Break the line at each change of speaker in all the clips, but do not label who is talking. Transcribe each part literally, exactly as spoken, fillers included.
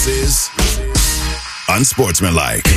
is Unsportsmanlike.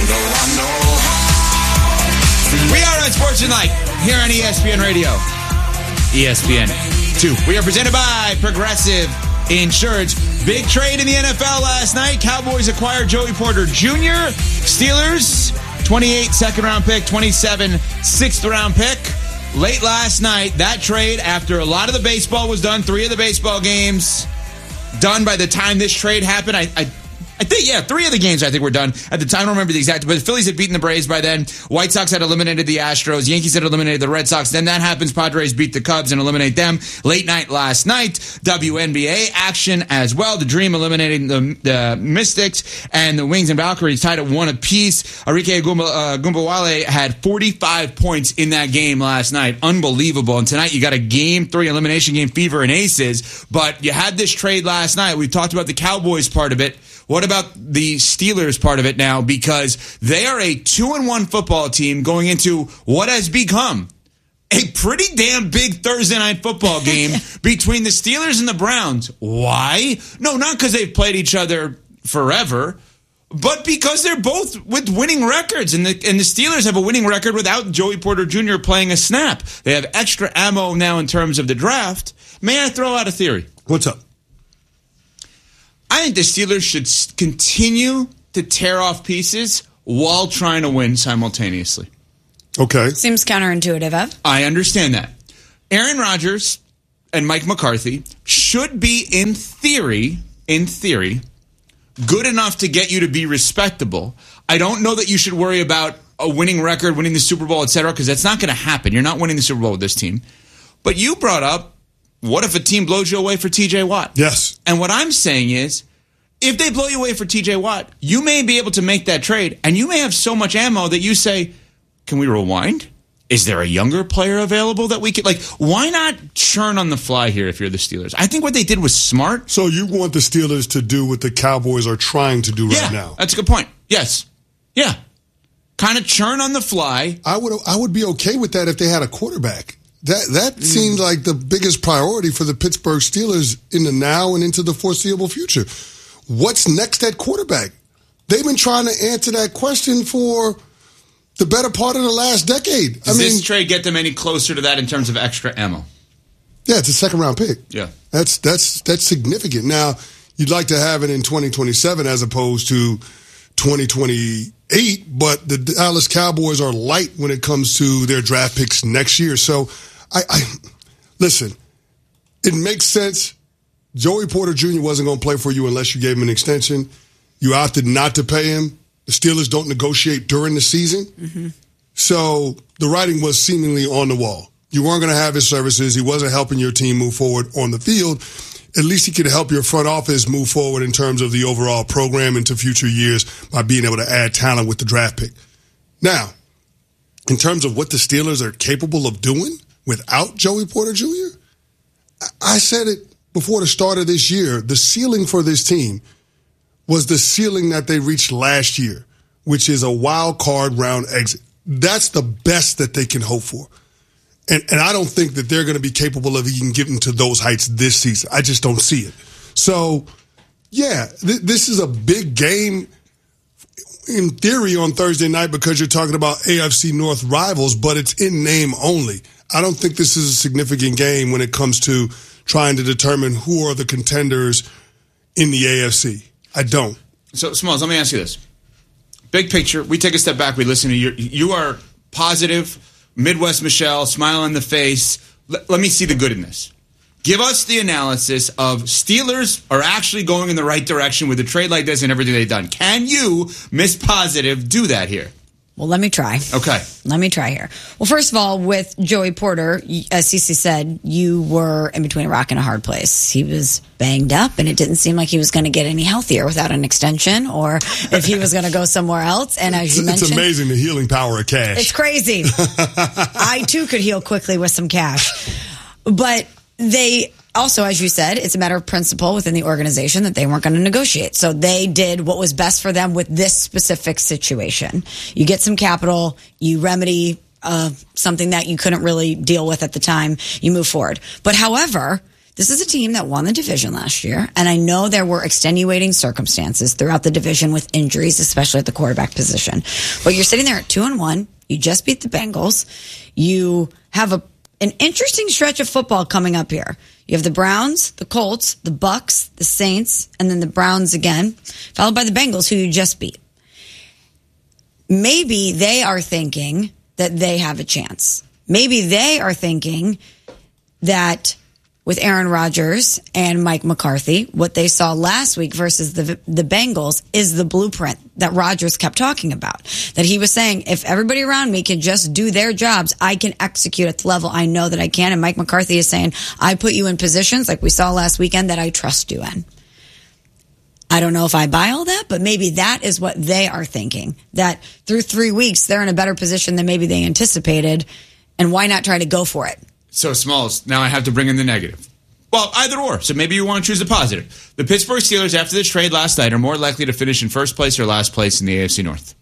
We are Unsportsmanlike here on E S P N Radio. E S P N two. We are presented by Progressive Insurance. Big trade in the N F L last night. Cowboys acquired Joey Porter Junior Steelers, twenty-eight second round pick, twenty-seven sixth round pick. Late last night, that trade, after a lot of the baseball was done, three of the baseball games done by the time this trade happened. I, I I think, yeah, three of the games I think were done at the time. I don't remember the exact, but the Phillies had beaten the Braves by then. White Sox had eliminated the Astros. Yankees had eliminated the Red Sox. Then that happens. Padres beat the Cubs and eliminate them. Late night last night, W N B A action as well. The Dream eliminating the, the Mystics, and the Wings and Valkyries tied at one apiece. Arike Gumba, uh, Gumbawale had forty-five points in that game last night. Unbelievable. And tonight you got a game three elimination game, Fever and Aces. But you had this trade last night. We talked about the Cowboys part of it. What about the Steelers part of it now? Because they are a two and one football team going into what has become a pretty damn big Thursday night football game between the Steelers and the Browns. Why? No, not because they've played each other forever, but because they're both with winning records. And the, and the Steelers have a winning record without Joey Porter Junior playing a snap. They have extra ammo now in terms of the draft. May I throw out a theory?
What's up?
I think the Steelers should continue to tear off pieces while trying to win simultaneously.
Okay.
Seems counterintuitive, Ev.
I understand that. Aaron Rodgers and Mike McCarthy should be, in theory, in theory, good enough to get you to be respectable. I don't know that you should worry about a winning record, winning the Super Bowl, et cetera, because that's not going to happen. You're not winning the Super Bowl with this team. But you brought up, what if a team blows you away for T J Watt?
Yes.
And what I'm saying is, if they blow you away for T J Watt, you may be able to make that trade, and you may have so much ammo that you say, can we rewind? Is there a younger player available that we could, like, why not churn on the fly here if you're the Steelers? I think what they did was smart.
So you want the Steelers to do what the Cowboys are trying to do
yeah,
right now?
That's a good point. Yes. Yeah. Kind of churn on the fly.
I would I would be okay with that if they had a quarterback. That that mm. seemed like the biggest priority for the Pittsburgh Steelers in the now and into the foreseeable future. What's next at quarterback? They've been trying to answer that question for the better part of the last decade.
Does
I mean,
this trade get them any closer to that in terms of extra ammo?
Yeah, it's a second round pick.
Yeah.
That's that's that's significant. Now, you'd like to have it in twenty twenty-seven as opposed to twenty twenty-eight, but the Dallas Cowboys are light when it comes to their draft picks next year. So I, I listen, it makes sense. Joey Porter Junior wasn't going to play for you unless you gave him an extension. You opted not to pay him. The Steelers don't negotiate during the season. Mm-hmm. So the writing was seemingly on the wall. You weren't going to have his services. He wasn't helping your team move forward on the field. At least he could help your front office move forward in terms of the overall program into future years by being able to add talent with the draft pick. Now, in terms of what the Steelers are capable of doing without Joey Porter Junior, I said it before the start of this year. The ceiling for this team was the ceiling that they reached last year, which is a wild card round exit. That's the best that they can hope for. And and I don't think that they're going to be capable of even getting to those heights this season. I just don't see it. So, yeah, th- this is a big game in theory on Thursday night because you're talking about A F C North rivals, but it's in name only. I don't think this is a significant game when it comes to trying to determine who are the contenders in the A F C. I don't.
So, Smalls, let me ask you this. Big picture, we take a step back, we listen to you. You are positive, Midwest Michelle, smile on the face. L- let me see the good in this. Give us the analysis of Steelers are actually going in the right direction with a trade like this and everything they've done. Can you, Miss Positive, do that here?
Well, let me try.
Okay.
Let me try here. Well, first of all, with Joey Porter, as Cece said, you were in between a rock and a hard place. He was banged up, and it didn't seem like he was going to get any healthier without an extension or if he was going to go somewhere else. And as you
it's
mentioned...
It's amazing the healing power of cash.
It's crazy. I, too, could heal quickly with some cash. But they... Also, as you said, it's a matter of principle within the organization that they weren't going to negotiate. So they did what was best for them with this specific situation. You get some capital, you remedy uh, something that you couldn't really deal with at the time, you move forward. But however, the this is a team that won the division last year, and I know there were extenuating circumstances throughout the division with injuries, especially at the quarterback position. But you're sitting there at two and one. You just beat the Bengals. You have a an interesting stretch of football coming up here. You have the Browns, the Colts, the Bucks, the Saints, and then the Browns again, followed by the Bengals, who you just beat. Maybe they are thinking that they have a chance. Maybe they are thinking that with Aaron Rodgers and Mike McCarthy, what they saw last week versus the the Bengals is the blueprint that Rodgers kept talking about. That he was saying, if everybody around me can just do their jobs, I can execute at the level I know that I can. And Mike McCarthy is saying, I put you in positions like we saw last weekend that I trust you in. I don't know if I buy all that, but maybe that is what they are thinking. That through three weeks, they're in a better position than maybe they anticipated. And why not try to go for it?
So, Smalls, now I have to bring in the negative. Well, either or. So maybe you want to choose the positive. The Pittsburgh Steelers, after the trade last night, are more likely to finish in first place or last place in the A F C North.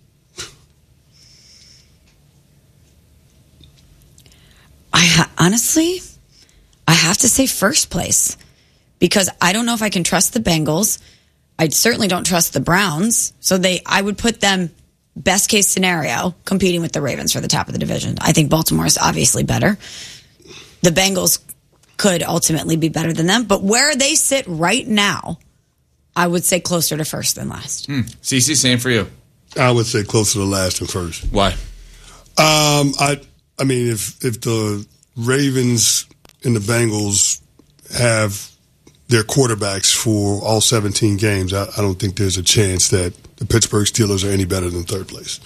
I ha- honestly, I have to say first place because I don't know if I can trust the Bengals. I certainly don't trust the Browns. So they, I would put them best case scenario competing with the Ravens for the top of the division. I think Baltimore is obviously better. The Bengals could ultimately be better than them, but where they sit right now, I would say closer to first than last.
Hmm. Cece, same for you.
I would say closer to last than first.
Why?
Um, I I mean, if if the Ravens and the Bengals have their quarterbacks for all seventeen games, I, I don't think there's a chance that the Pittsburgh Steelers are any better than third place.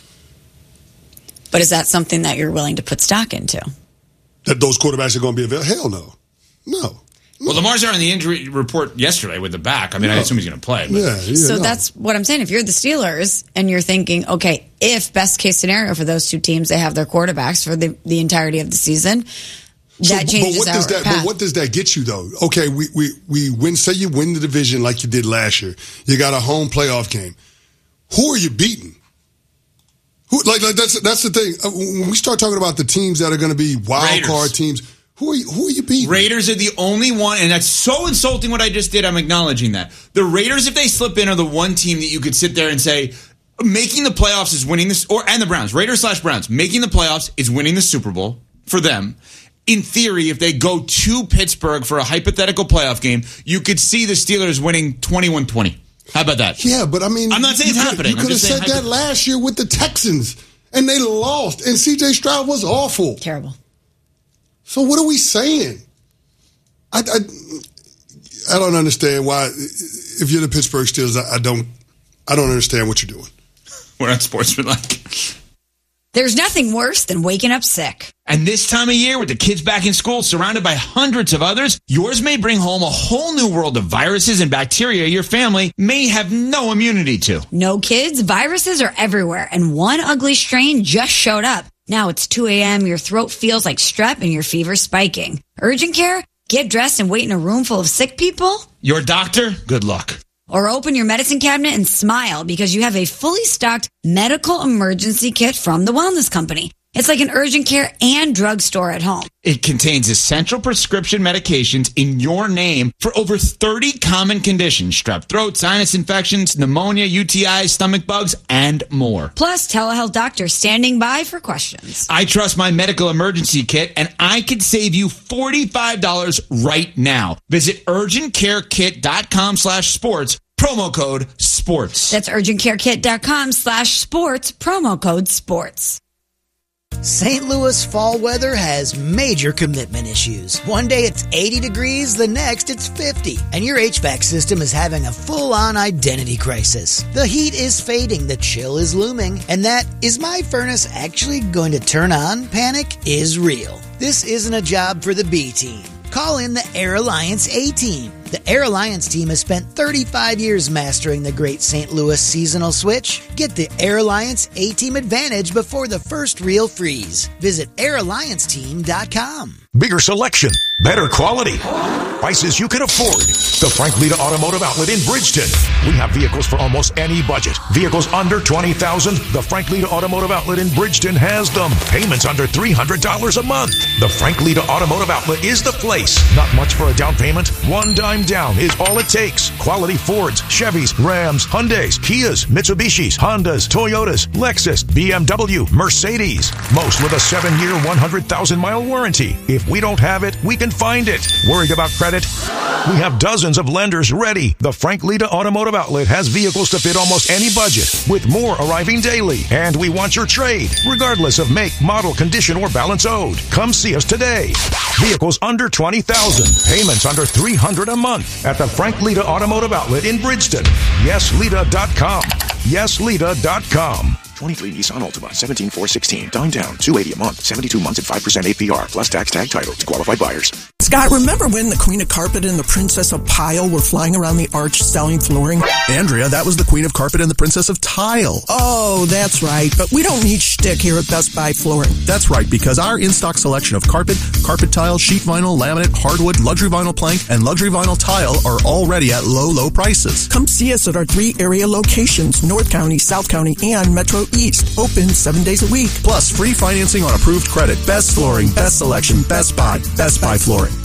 But is that something that you're willing to put stock into?
That those quarterbacks are going to be available? Hell no. No. no.
Well, Lamar's on the injury report yesterday with the back. I mean, no. I assume he's going to play. But.
Yeah, yeah.
So
no.
that's what I'm saying. If you're the Steelers and you're thinking, okay, if best case scenario for those two teams, they have their quarterbacks for the, the entirety of the season,
so,
that changes
but what
our
does that,
path.
But what does that get you, though? Okay, we, we, we win. Say you win the division like you did last year. You got a home playoff game. Who are you beating? Who, like, like that's that's the thing. When we start talking about the teams that are going to be wild
Raiders.
card teams, who are you, who are you beating?
Raiders are the only one, and that's so insulting what I just did. I'm acknowledging that. The Raiders, if they slip in, are the one team that you could sit there and say, making the playoffs is winning this, or and the Browns, Raiders slash Browns, making the playoffs is winning the Super Bowl for them. In theory, if they go to Pittsburgh for a hypothetical playoff game, you could see the Steelers winning twenty-one twenty. How about that?
Yeah, but I mean,
I'm not saying it's happening.
You could have said that last year with the Texans, and they lost, and C J Stroud was awful.
Terrible.
So what are we saying? I, I, I don't understand why. If you're the Pittsburgh Steelers, I, I don't, I don't understand what you're doing.
We're not sportsmanlike.
There's nothing worse than waking up sick.
And this time of year, with the kids back in school, surrounded by hundreds of others, yours may bring home a whole new world of viruses and bacteria your family may have no immunity to.
No kids, viruses are everywhere, and one ugly strain just showed up. Now it's two a.m., your throat feels like strep, and your fever's spiking. Urgent care? Get dressed and wait in a room full of sick people?
Your doctor? Good luck.
Or open your medicine cabinet and smile because you have a fully stocked medical emergency kit from the Wellness Company. It's like an urgent care and drugstore at home.
It contains essential prescription medications in your name for over thirty common conditions: strep throat, sinus infections, pneumonia, U T Is, stomach bugs, and more.
Plus, telehealth doctors standing by for questions.
I trust my medical emergency kit, and I could save you forty-five dollars right now. Visit urgentcarekit.com slash sports, promo code sports.
That's urgentcarekit.com slash sports, promo code sports.
Saint Louis fall weather has major commitment issues. One day it's eighty degrees, the next it's fifty, and your H V A C system is having a full-on identity crisis. The heat is fading, the chill is looming, and that "is my furnace actually going to turn on?" panic is real. This isn't a job for the B team. Call in the Air Alliance A-Team. The Air Alliance team has spent thirty-five years mastering the great Saint Louis seasonal switch. Get the Air Alliance A-Team advantage before the first real freeze. Visit air alliance team dot com.
Bigger selection, better quality, prices you can afford. The Frank Lita Automotive Outlet in Bridgeton. We have vehicles for almost any budget. Vehicles under twenty thousand dollars. The Frank Lita Automotive Outlet in Bridgeton has them. Payments under three hundred dollars a month. The Frank Lita Automotive Outlet is the place. Not much for a down payment. One dime down is all it takes. Quality Fords, Chevys, Rams, Hyundais, Kias, Mitsubishis, Hondas, Toyotas, Lexus, B M W, Mercedes. Most with a seven-year, one hundred thousand mile warranty. If we don't have it, we can find it. Worried about credit? We have dozens of lenders ready. The Frank Lita Automotive Outlet has vehicles to fit almost any budget, with more arriving daily. And we want your trade, regardless of make, model, condition, or balance owed. Come see us today. Vehicles under twenty thousand dollars. Payments under three hundred dollars a month at the Frank Lita Automotive Outlet in Bridgeton. yes lita dot com. yes lita dot com.
twenty-three Nissan Altima, seventeen four sixteen. Dime down, two hundred eighty dollars a month, seventy-two months at five percent A P R, plus tax tag title to qualified buyers.
Scott, remember when the Queen of Carpet and the Princess of Pile were flying around the arch selling flooring?
Andrea, that was the Queen of Carpet and the Princess of Tile.
Oh, that's right. But we don't need shtick here at Best Buy Flooring.
That's right, because our in-stock selection of carpet, carpet tile, sheet vinyl, laminate, hardwood, luxury vinyl plank, and luxury vinyl tile are already at low, low prices.
Come see us at our three area locations, North County, South County, and Metro East. Open seven days a week.
Plus, free financing on approved credit. Best flooring, best selection, best buy, Best Buy Flooring.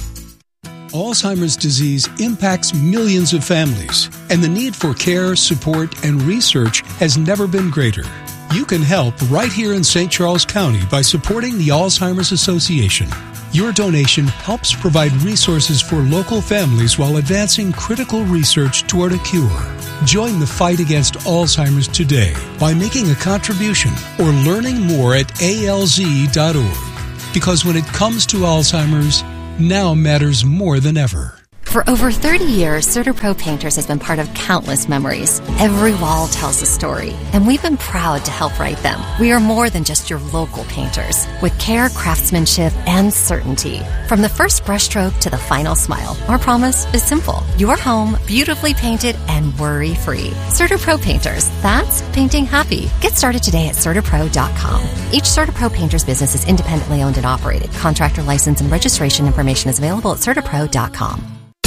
Alzheimer's disease impacts millions of families, and the need for care, support, and research has never been greater. You can help right here in Saint Charles County by supporting the Alzheimer's Association. Your donation helps provide resources for local families while advancing critical research toward a cure. Join the fight against Alzheimer's today by making a contribution or learning more at A L Z dot org. Because when it comes to Alzheimer's, now matters more than ever.
For over thirty years, CertaPro Painters has been part of countless memories. Every wall tells a story, and we've been proud to help write them. We are more than just your local painters, with care, craftsmanship, and certainty. From the first brushstroke to the final smile, our promise is simple. Your home, beautifully painted and worry-free. CertaPro Painters, that's painting happy. Get started today at CertaPro dot com. Each CertaPro Painters business is independently owned and operated. Contractor license and registration information is available at CertaPro dot com.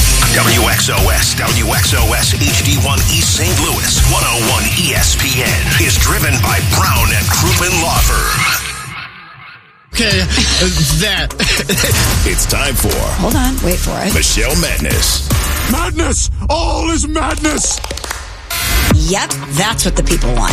W X O S, W X O S H D one East Saint Louis, one oh one E S P N is driven by Brown and Crouppen Law Firm.
Okay, that.
It's time for...
Hold on, wait for it.
Michelle Madness.
Madness! All is madness!
Yep, that's what the people want.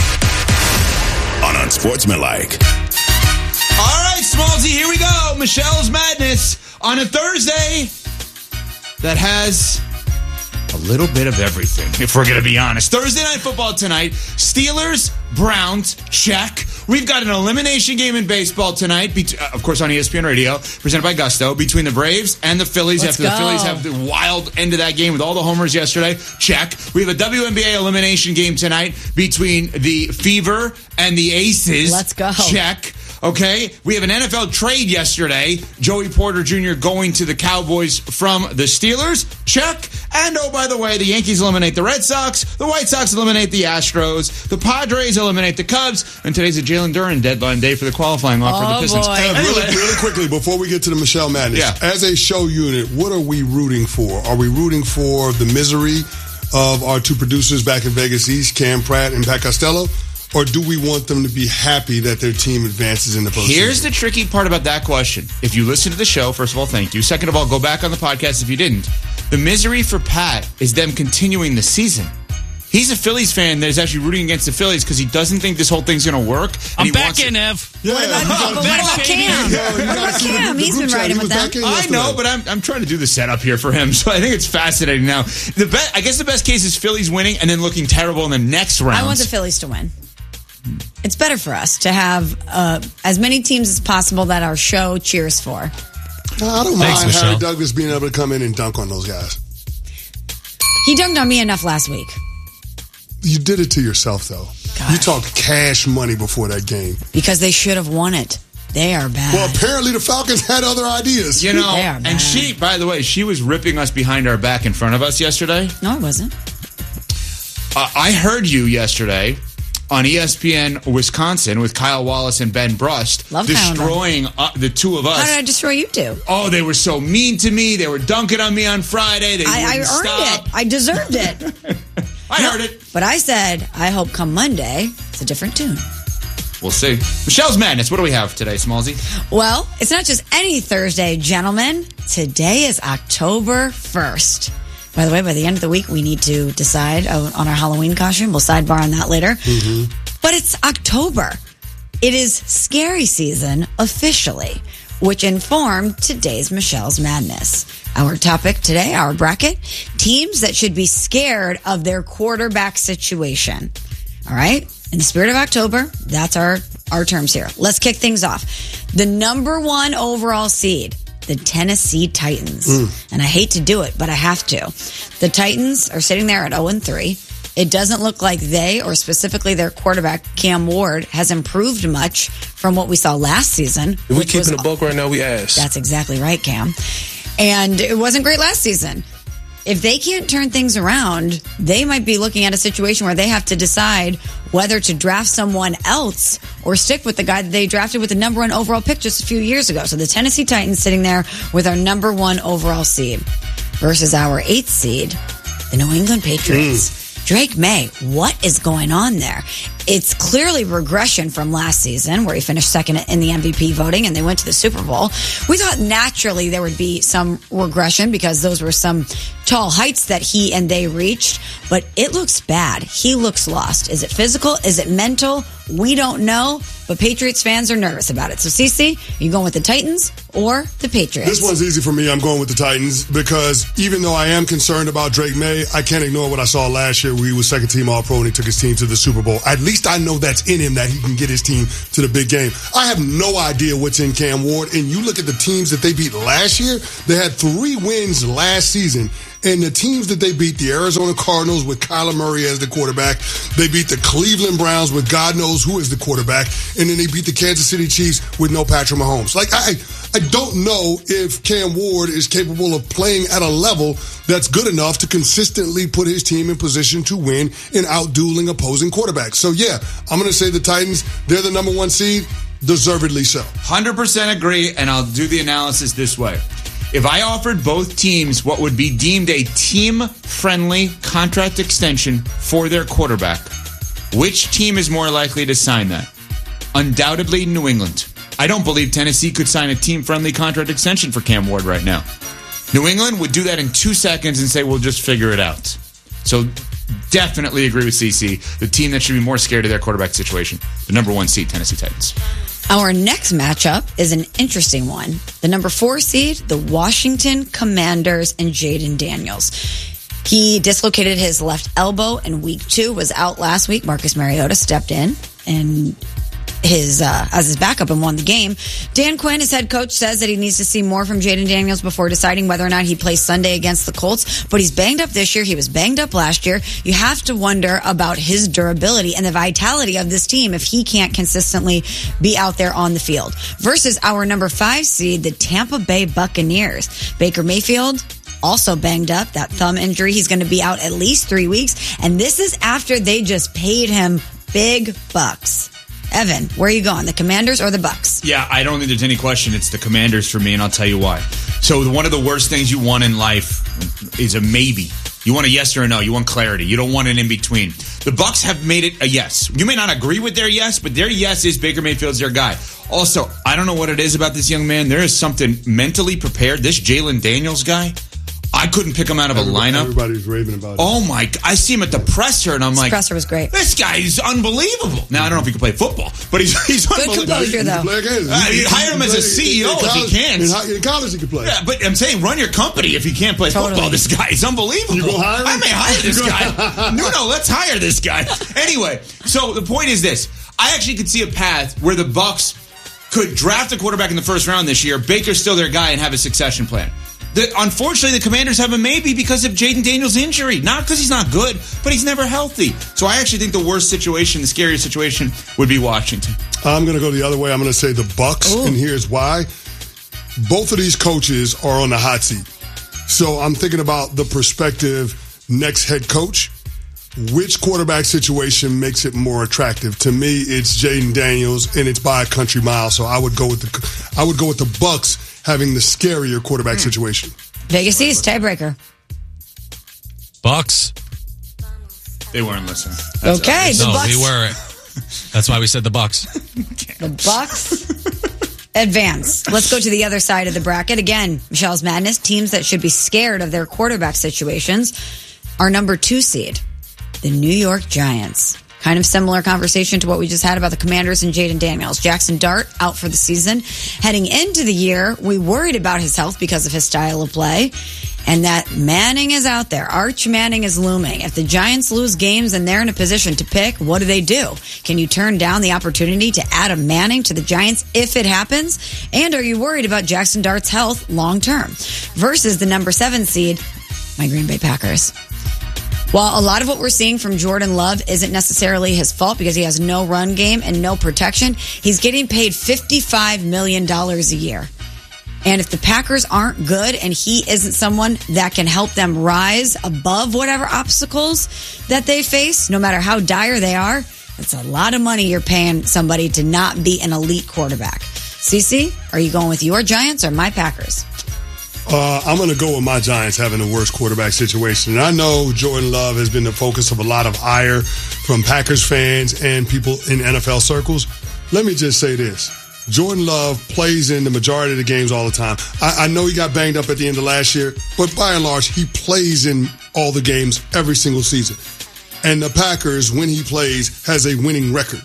On Unsportsmanlike.
All right, Smallsy, here we go. Michelle's Madness on a Thursday that has a little bit of everything, if we're going to be honest. Thursday Night Football tonight. Steelers, Browns, check. We've got an elimination game in baseball tonight, be- of course on E S P N Radio, presented by Gusto, between the Braves and the Phillies.
Let's
after
go.
the Phillies have the wild end of that game with all the homers yesterday. Check. We have a W N B A elimination game tonight between the Fever and the Aces.
Let's go.
Check. Okay, we have an N F L trade yesterday. Joey Porter Junior going to the Cowboys from the Steelers. Check. And, oh, by the way, the Yankees eliminate the Red Sox. The White Sox eliminate the Astros. The Padres eliminate the Cubs. And today's a Jalen Duren deadline day for the qualifying offer
oh,
for the Pistons.
Boy.
Hey,
Anyway.
really, really quickly, before we get to the Michelle Madness,
Yeah.
as a show unit, what are we rooting for? Are we rooting for the misery of our two producers back in Vegas East, Cam Pratt and Pat Costello? Or do we want them to be happy that their team advances in the postseason?
Here's the tricky part about that question. If you listen to the show, first of all, thank you. Second of all, go back on the podcast if you didn't. The misery for Pat is them continuing the season. He's a Phillies fan that is actually rooting against the Phillies because he doesn't think this whole thing's going to work.
I'm back in, Ev.
Yeah,
What about,
you
but
got-
what about Cam?
Yeah, you
What
gotta
about
see the-
Cam?
the
He's
group
been
chat.
riding
He
with
was
them.
back in
I
yesterday.
know, but I'm I'm trying to do the setup here for him, so I think it's fascinating. Now, the be- I guess the best case is Phillies winning and then looking terrible in the next round.
I want the Phillies to win. It's better for us to have uh, as many teams as possible that our show cheers for.
No, I don't
Thanks,
mind Harry
Michelle.
Douglas being able to come in and dunk on those guys.
He dunked on me enough last week.
You did it to yourself, though.
Gosh.
You talked cash money before that game.
Because they should have won it. They are bad.
Well, apparently the Falcons had other ideas.
You know,
They are bad.
and she, by the way, she was ripping us behind our back in front of us yesterday.
No, it wasn't.
Uh, I heard you yesterday on E S P N Wisconsin with Kyle Wallace and Ben Brust,
Love
destroying uh, the two of us.
How did I destroy you two?
Oh, they were so mean to me. They were dunking on me on Friday. They
I, I
wouldn't
earned
stop.
it. I deserved it.
I
No,
heard it.
But I said, I hope come Monday, it's a different tune.
We'll see. Michelle's Madness. What do we have today, Smallsy?
Well, it's not just any Thursday, gentlemen. Today is October first. By the way, by the end of the week, we need to decide on our Halloween costume. We'll sidebar on that later.
Mm-hmm.
But it's October. It is scary season officially, which informed today's Michelle's Madness. Our topic today, our bracket, teams that should be scared of their quarterback situation. All right? In the spirit of October, that's our, our terms here. Let's kick things off. The number one overall seed, the Tennessee Titans. Mm. And I hate to do it, but I have to. The Titans are sitting there at oh and three. It doesn't look like they, or specifically their quarterback, Cam Ward, has improved much from what we saw last season.
If we keeping the book right now, we ass.
That's exactly right, Cam. And it wasn't great last season. If they can't turn things around, they might be looking at a situation where they have to decide whether to draft someone else or stick with the guy that they drafted with the number one overall pick just a few years ago. So the Tennessee Titans sitting there with our number one overall seed versus our eighth seed, the New England Patriots. Mm. Drake May, what is going on there? It's clearly regression from last season where he finished second in the M V P voting and they went to the Super Bowl. We thought naturally there would be some regression because those were some tall heights that he and they reached, but it looks bad. He looks lost. Is it physical? Is it mental? We don't know, but Patriots fans are nervous about it. So, Cece, are you going with the Titans or the Patriots?
This one's easy for me. I'm going with the Titans because even though I am concerned about Drake May, I can't ignore what I saw last year where he was second team All-Pro and he took his team to the Super Bowl. At least I know that's in him, that he can get his team to the big game. I have no idea what's in Cam Ward, and you look at the teams that they beat last year, they had three wins last season. And the teams that they beat, the Arizona Cardinals with Kyler Murray as the quarterback. They beat the Cleveland Browns with God knows who is the quarterback. And then they beat the Kansas City Chiefs with no Patrick Mahomes. Like, I I don't know if Cam Ward is capable of playing at a level that's good enough to consistently put his team in position to win and out-dueling opposing quarterbacks. So, yeah, I'm going to say the Titans, they're the number one seed, deservedly so.
one hundred percent agree, and I'll do the analysis this way. If I offered both teams what would be deemed a team-friendly contract extension for their quarterback, which team is more likely to sign that? Undoubtedly, New England. I don't believe Tennessee could sign a team-friendly contract extension for Cam Ward right now. New England would do that in two seconds and say, we'll just figure it out. So definitely agree with C C. The team that should be more scared of their quarterback situation, the number one seed, Tennessee Titans.
Our next matchup is an interesting one. The number four seed, the Washington Commanders and Jaden Daniels. He dislocated his left elbow in week two, was out last week. Marcus Mariota stepped in and his uh, as his backup and won the game. Dan Quinn, his head coach, says that he needs to see more from Jaden Daniels before deciding whether or not he plays Sunday against the Colts. But he's banged up this year. He was banged up last year. You have to wonder about his durability and the vitality of this team if he can't consistently be out there on the field. Versus our number five seed, the Tampa Bay Buccaneers. Baker Mayfield, also banged up, that thumb injury. He's going to be out at least three weeks. And this is after they just paid him big bucks. Evan, where are you going? The Commanders or the Bucks?
Yeah, I don't think there's any question. It's the Commanders for me, and I'll tell you why. So one of the worst things you want in life is a maybe. You want a yes or a no. You want clarity. You don't want an in-between. The Bucks have made it a yes. You may not agree with their yes, but their yes is Baker Mayfield's their guy. Also, I don't know what it is about this young man. There is something mentally prepared. This Jalen Daniels guy, I couldn't pick him out of a
Everybody,
lineup.
Everybody's raving about it.
Oh, my God. I see him at the presser, and I'm
His
like...
presser was great.
This guy is unbelievable. Now, I don't know if he can play football, but he's he's
Good
unbelievable.
composure, though.
He can play again.
Uh, you hire him as a C E O if he can.
In, in college, he can play.
Yeah, but I'm saying run your company if he can't play
Totally.
football. This guy is unbelievable.
You gonna hire him?
I may hire this guy. No, no, let's hire this guy. Anyway, so the point is this. I actually could see a path where the Bucks could draft a quarterback in the first round this year, Baker's still their guy, and have a succession plan. The, unfortunately, the Commanders have a maybe because of Jaden Daniels' injury. Not because he's not good, but he's never healthy. So I actually think the worst situation, the scariest situation, would be Washington.
I'm going to go the other way. I'm going to say the Bucks,
Ooh.
and here's why. Both of these coaches are on the hot seat. So I'm thinking about the prospective next head coach. which quarterback situation makes it more attractive? To me, it's Jaden Daniels, and it's by a country mile. So I would go with the I would go with the Bucks having the scarier quarterback hmm. situation.
Vegas East tiebreaker.
Bucks.
They weren't listening.
That's okay, the
no,
Bucks.
we were. That's why we said the Bucks.
The Bucks advance. Let's go to the other side of the bracket. Again, Michelle's Madness. Teams that should be scared of their quarterback situations. Our number two seed, the New York Giants. Kind of similar conversation to what we just had about the Commanders and Jaden Daniels. Jackson Dart out for the season. Heading into the year, we worried about his health because of his style of play. And that Manning is out there. Arch Manning is looming. If the Giants lose games and they're in a position to pick, what do they do? Can you turn down the opportunity to add a Manning to the Giants if it happens? And are you worried about Jackson Dart's health long term? Versus the number seven seed, my Green Bay Packers. While a lot of what we're seeing from Jordan Love isn't necessarily his fault because he has no run game and no protection, he's getting paid fifty-five million dollars a year. And if the Packers aren't good and he isn't someone that can help them rise above whatever obstacles that they face, no matter how dire they are, that's a lot of money you're paying somebody to not be an elite quarterback. Cece, are you going with your Giants or my Packers?
Uh, I'm going to go with my Giants having the worst quarterback situation. And I know Jordan Love has been the focus of a lot of ire from Packers fans and people in N F L circles. Let me just say this. Jordan Love plays in the majority of the games all the time. I, I know he got banged up at the end of last year, but by and large, he plays in all the games every single season. And the Packers, when he plays, has a winning record.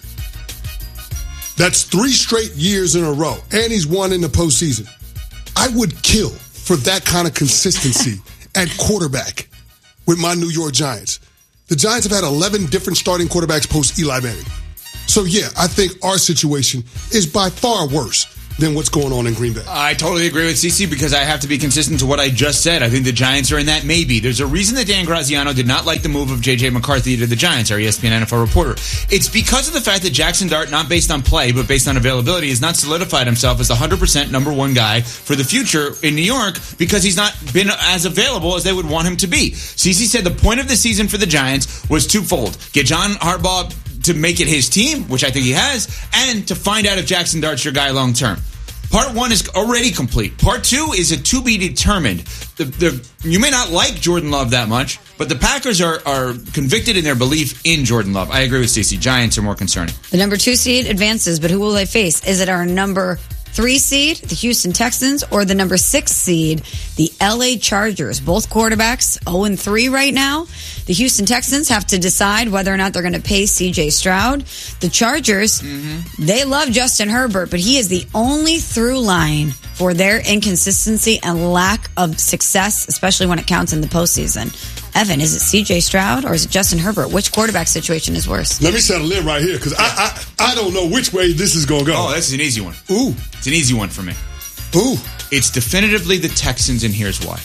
That's three straight years in a row, and he's won in the postseason. I would kill for that kind of consistency at quarterback with my New York Giants. The Giants have had eleven different starting quarterbacks post Eli Manning. So, yeah, I think our situation is by far worse than what's going on in Green Bay.
I totally agree with Cece because I have to be consistent to what I just said. I think the Giants are in that maybe. There's a reason that Dan Graziano did not like the move of J J McCarthy to the Giants, our E S P N N F L reporter. It's because of the fact that Jackson Dart, not based on play, but based on availability, has not solidified himself as the one hundred percent number one guy for the future in New York because he's not been as available as they would want him to be. Cece said the point of the season for the Giants was twofold. Get John Harbaugh to make it his team, which I think he has, and to find out if Jackson Dart's your guy long term. Part one is already complete. Part two is a to be determined. The, the, you may not like Jordan Love that much, but the Packers are, are convicted in their belief in Jordan Love. I agree with Stacey. Giants are more concerning.
The number two seed advances, but who will they face? Is it our number three seed, the Houston Texans, or the number six seed, the L A Chargers? Both quarterbacks oh and three right now. The Houston Texans have to decide whether or not they're going to pay C J Stroud. The Chargers, mm-hmm. they love Justin Herbert, but he is the only through line for their inconsistency and lack of success, especially when it counts in the postseason. Evan, is it C J Stroud or is it Justin Herbert? Which quarterback situation is worse?
Let me settle in right here because I, I I don't know which way this is going to go.
Oh, this is an easy one.
Ooh.
It's an easy one for me.
Ooh.
It's definitively the Texans, and here's why.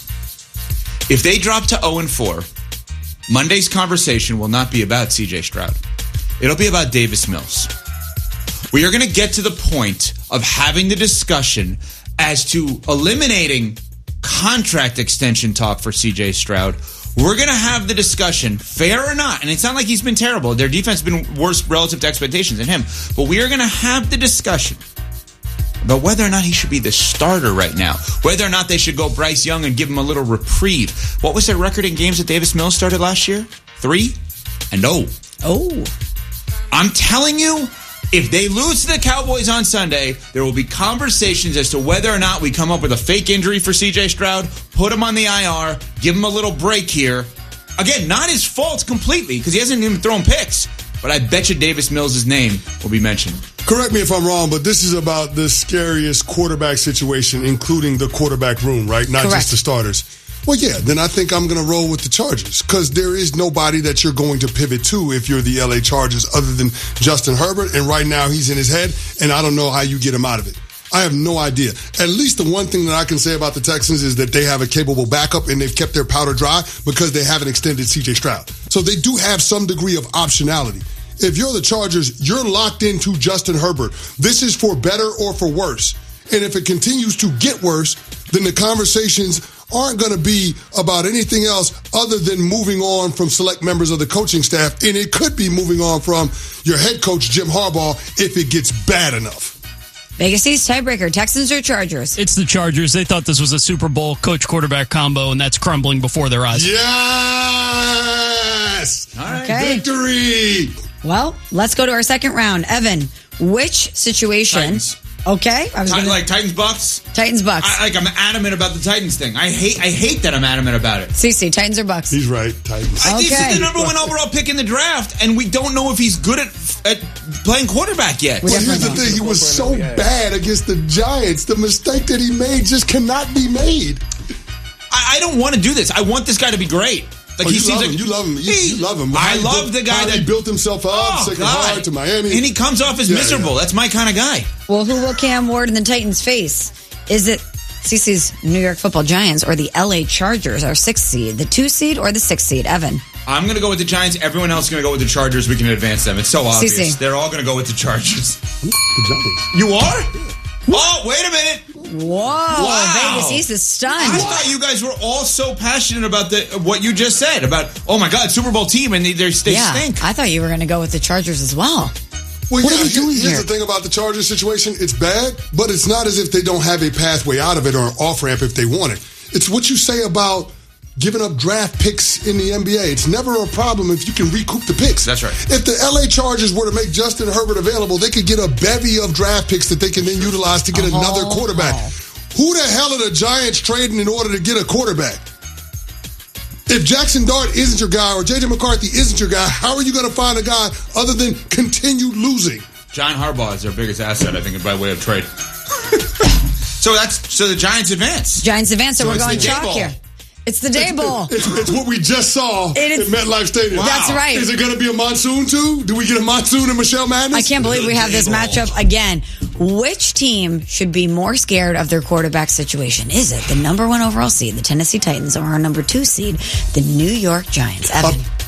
If they drop to oh and four, Monday's conversation will not be about C J Stroud. It'll be about Davis Mills. We are going to get to the point of having the discussion as to eliminating contract extension talk for C J Stroud. We're going to have the discussion, fair or not, and it's not like he's been terrible. Their defense has been worse relative to expectations than him. But we are going to have the discussion about whether or not he should be the starter right now, whether or not they should go Bryce Young and give him a little reprieve. What was their record in games that Davis Mills started last year? Three and oh.
Oh.
I'm telling you, if they lose to the Cowboys on Sunday, there will be conversations as to whether or not we come up with a fake injury for C J Stroud, put him on the I R, give him a little break here. Again, not his fault completely because he hasn't even thrown picks. But I bet you Davis Mills' name will be mentioned.
Correct me if I'm wrong, but this is about the scariest quarterback situation, including the quarterback room, right? Not
Correct.
just the starters. Well, yeah, then I think I'm going to roll with the Chargers because there is nobody that you're going to pivot to if you're the L A Chargers other than Justin Herbert, and right now he's in his head, and I don't know how you get him out of it. I have no idea. At least the one thing that I can say about the Texans is that they have a capable backup, and they've kept their powder dry because they haven't extended C J Stroud. So they do have some degree of optionality. If you're the Chargers, you're locked into Justin Herbert. This is for better or for worse. And if it continues to get worse, then the conversations aren't going to be about anything else other than moving on from select members of the coaching staff. And it could be moving on from your head coach, Jim Harbaugh, if it gets bad enough.
Vegas East tiebreaker, Texans or Chargers?
It's the Chargers. They thought this was a Super Bowl coach-quarterback combo, and that's crumbling before their eyes.
Yes!
All right.
Okay.
Victory!
Well, let's go to our second round. Evan, which situation...
Titans.
Okay. I was
Ti-
gonna,
like Titans Bucks.
Titans Bucks.
I, like I'm adamant about the Titans thing. I hate. I hate that I'm adamant about it.
Cece, Titans or Bucks?
He's right, Titans.
I think
Okay.
he's the number one overall pick in the draft, and we don't know if he's good at at playing quarterback yet.
Well, here's the thing. He was so bad against the Giants. The mistake that he made just cannot be made.
I, I don't want to do this. I want this guy to be great. Like
Oh,
he
you
seems
love
like
him. You love him. You,
He-
you love him.
I
How he
love
built-
the guy
how
that
he built himself up,
Oh,
second
God.
hard to Miami.
And he comes off as
Yeah,
miserable.
yeah.
That's my kind of guy.
Well, who will Cam Ward and the Titans face? Is it Cece's New York Football Giants or the L A Chargers, our sixth seed, the two seed or the sixth seed? Evan.
I'm going to go with the Giants. Everyone else is going to go with the Chargers. We can advance them. It's so obvious.
C C.
They're all going to go with the Chargers.
The Giants.
You are? Oh, wait a minute.
Whoa,
Wow.
Vegas East is stunned.
I thought you guys were all so passionate about the what you just said about, oh my God, Super Bowl team, and they, they, they
yeah,
stink.
I thought you were going to go with the Chargers as well.
Well,
What
yeah,
are we doing
here's
here?
the thing about the Chargers situation. It's bad, but it's not as if they don't have a pathway out of it or an off-ramp if they want it. It's what you say about giving up draft picks in the N B A. It's never a problem if you can recoup the picks.
That's right.
If the L A Chargers were to make Justin Herbert available, they could get a bevy of draft picks that they can then utilize to get
Oh,
another quarterback.
oh.
Who the hell are the Giants trading in order to get a quarterback? If Jackson Dart isn't your guy or J J McCarthy isn't your guy, how are you going to find a guy other than continue losing?
John Harbaugh is their biggest asset, I think, by way of trade. so that's so the Giants advance.
Giants advance, so,
So
we're
it's
going
the Day
chalk
Bowl.
here. It's the Day Bowl.
It's, it's what we just saw
It is-
at MetLife Stadium.
Wow.
That's right.
Is it going to be a monsoon too? Do we get a monsoon and Michelle Madness?
I can't believe we have this matchup again. Which team should be more scared of their quarterback situation? Is it the number one overall seed, the Tennessee Titans, or our number two seed, the New York Giants? Evan.
Uh,